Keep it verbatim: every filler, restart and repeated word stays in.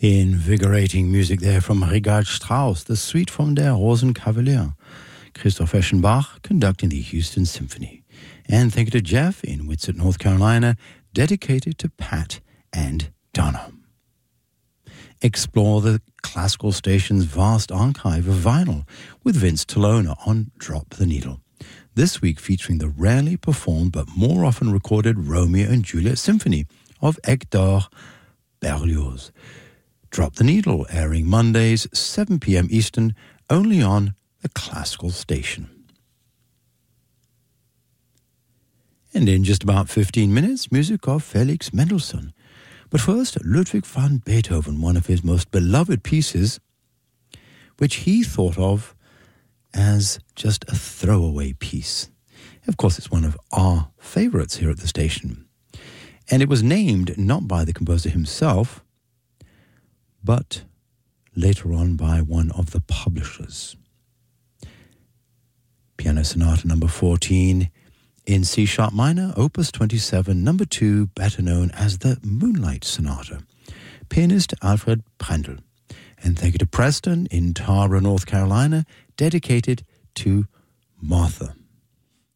Invigorating music there from Richard Strauss, the suite from Der Rosenkavalier. Christoph Eschenbach conducting the Houston Symphony. And thank you to Jeff in Whitsett, North Carolina, dedicated to Pat and Donna. Explore the classical station's vast archive of vinyl with Vince Tolona on Drop the Needle. This week featuring the rarely performed but more often recorded Romeo and Juliet Symphony of Hector Berlioz. Drop the Needle, airing Mondays, seven p.m. Eastern, only on the classical station. And in just about fifteen minutes, music of Felix Mendelssohn. But first, Ludwig van Beethoven, one of his most beloved pieces, which he thought of as just a throwaway piece. Of course, it's one of our favorites here at the station. And it was named not by the composer himself, but later on by one of the publishers. Piano Sonata number fourteen in C-sharp minor, opus twenty-seven, number two, better known as the Moonlight Sonata. Pianist Alfred Brendel. And thank you to Preston in Tara, North Carolina, dedicated to Martha.